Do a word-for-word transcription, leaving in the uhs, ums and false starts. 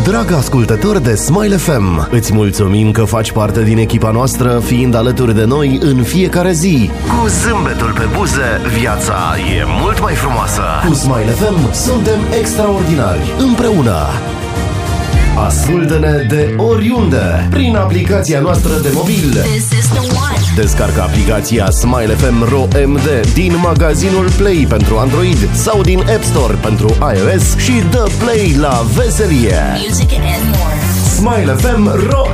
Dragă ascultător de Smile F M, îți mulțumim că faci parte din echipa noastră, fiind alături de noi în fiecare zi. Cu zâmbetul pe buze, viața e mult mai frumoasă. Cu Smile F M suntem extraordinari, împreună. Ascultă-ne de oriunde prin aplicația noastră de mobil. Descarcă aplicația Smile F M R O M D din magazinul Play pentru Android sau din App Store pentru iOS și dă play la veselie. Smile F M R O